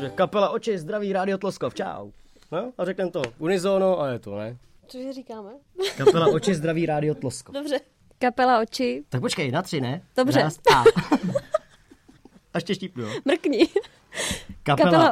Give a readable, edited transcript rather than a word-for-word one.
Takže kapela Oči, zdraví, Rádio Tloskov, čau. No a řekneme to unizono a je to, ne? Cože říkáme? Kapela Oči, zdraví, Rádio Tloskov. Dobře. Kapela Oči. Tak počkej, na 3, ne? Dobře. Raz, a ještě štípnu, jo? Mrkni. Kapela